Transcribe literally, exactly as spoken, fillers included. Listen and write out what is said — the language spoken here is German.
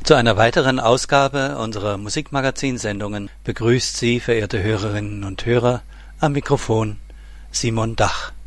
Zu einer weiteren Ausgabe unserer Musikmagazin-Sendungen begrüßt Sie, verehrte Hörerinnen und Hörer, am Mikrofon Simon Dach.